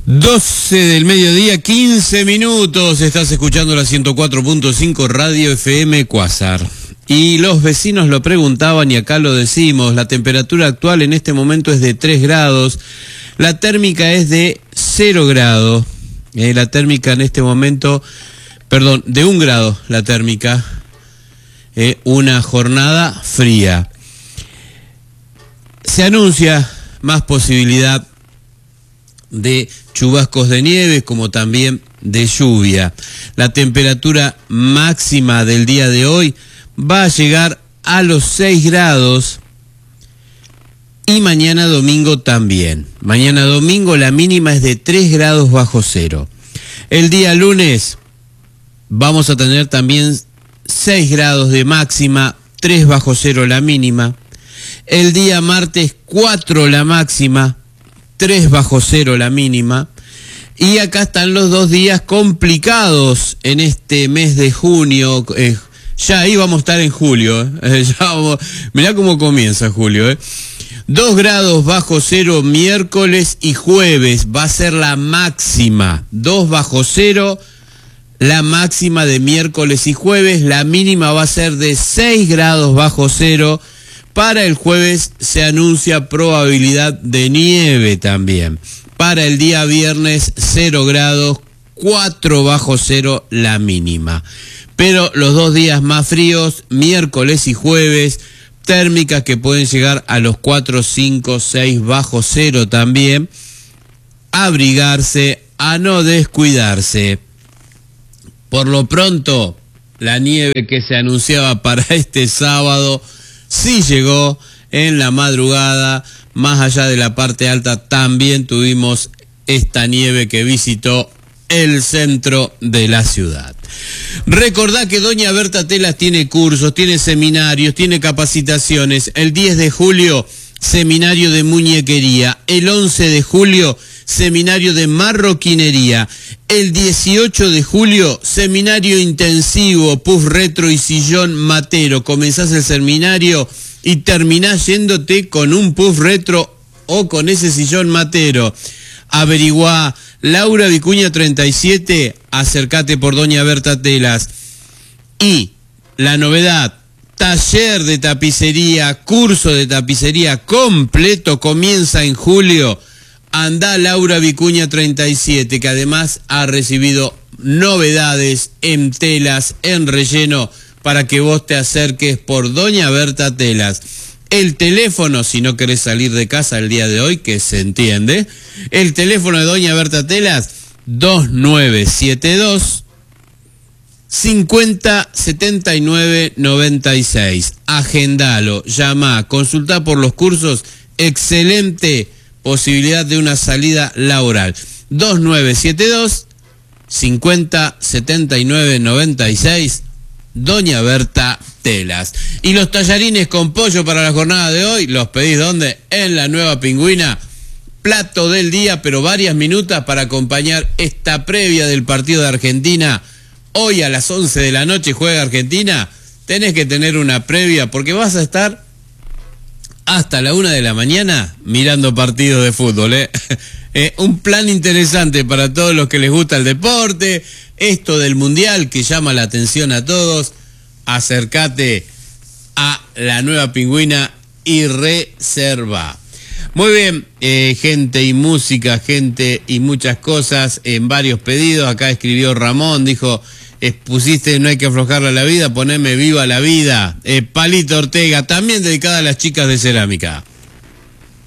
12 del mediodía, 15 minutos. Estás escuchando la 104.5 Radio FM Cuásar. Y los vecinos lo preguntaban y acá lo decimos. La temperatura actual en este momento es de 3 grados. La térmica es de 0 grados. La térmica en este momento, de 1 grado la térmica. Una jornada fría. Se anuncia más posibilidad de chubascos de nieve, como también de lluvia. La temperatura máxima del día de hoy va a llegar a los 6 grados y mañana domingo también. Mañana domingo la mínima es de 3 grados bajo cero. El día lunes vamos a tener también 6 grados de máxima, 3 bajo cero la mínima. El día martes 4 la máxima, 3 bajo cero la mínima. Y acá están los 2 días complicados en este mes de junio. Ya ahí vamos a estar en julio. Mirá cómo comienza julio. 2 grados bajo cero miércoles y jueves. Va a ser la máxima. 2 bajo cero la máxima de miércoles y jueves. La mínima va a ser de 6 grados bajo cero. Para el jueves se anuncia probabilidad de nieve también. Para el día viernes 0 grados, 4 bajo cero la mínima. Pero los 2 días más fríos, miércoles y jueves, térmicas que pueden llegar a los 4, 5, 6 bajo cero también. Abrigarse, a no descuidarse. Por lo pronto, la nieve que se anunciaba para este sábado sí llegó en la madrugada. Más allá de la parte alta también tuvimos esta nieve que visitó el centro de la ciudad. Recordá que Doña Berta Telas tiene cursos, tiene seminarios, tiene capacitaciones. El 10 de julio, seminario de muñequería. El 11 de julio, seminario de marroquinería. El 18 de julio, seminario intensivo, puff retro y sillón matero. Comenzás el seminario y terminás yéndote con un puff retro o con ese sillón matero. Averiguá, Laura Vicuña 37, acércate por Doña Berta Telas. Y la novedad, taller de tapicería, curso de tapicería completo, comienza en julio. Andá Laura Vicuña 37, que además ha recibido novedades en telas, en relleno, para que vos te acerques por Doña Berta Telas. El teléfono, si no querés salir de casa el día de hoy, que se entiende, el teléfono de Doña Berta Telas, 2972 50 79 96. Agendalo, llamá, consultá por los cursos, excelente posibilidad de una salida laboral. 2972 50 79 96, Doña Berta Telas. Y los tallarines con pollo para la jornada de hoy, ¿los pedís dónde? En la Nueva Pingüina. Plato del día, pero varias minutas para acompañar esta previa del partido de Argentina. Hoy a las 11 de la noche juega Argentina. Tenés que tener una previa porque vas a estar hasta la 1 de la mañana mirando partidos de fútbol. Un plan interesante para todos los que les gusta el deporte. Esto del mundial que llama la atención a todos. Acércate a la Nueva Pingüina y reserva. Muy bien, gente y música, gente y muchas cosas en varios pedidos. Acá escribió Ramón, dijo, pusiste no hay que aflojarle a la vida, poneme viva la vida. Palito Ortega, también dedicada a las chicas de cerámica.